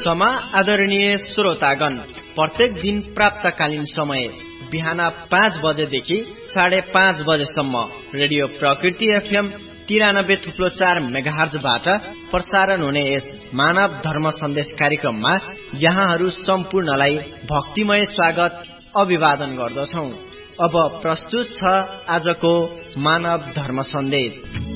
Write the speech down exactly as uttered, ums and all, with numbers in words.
क्षमा आदरणीय श्रोतागण, प्रत्येक दिन प्राप्तकालीन समय बिहान पाँच बजेदेखि साढे पाँच बजेसम्म रेडियो प्रकृति एफएम तिरानब्बे थुप्लो चार मेगाहर्जबाट प्रसारण हुने यस मानव धर्म सन्देश कार्यक्रममा यहाँहरू सम्पूर्णलाई भक्तिमय स्वागत अभिवादन गर्दछौ। अब प्रस्तुत छ आजको मानव धर्म सन्देश।